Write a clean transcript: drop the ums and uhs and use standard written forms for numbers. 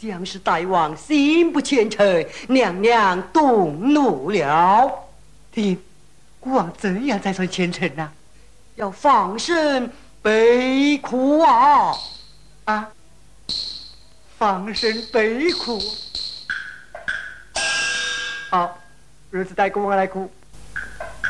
像是大王心不虔诚，娘娘动怒了。 爹，国王怎样才算虔诚啊？ 要放声悲哭啊！ 啊！放声悲哭。好，儿子带国王来哭。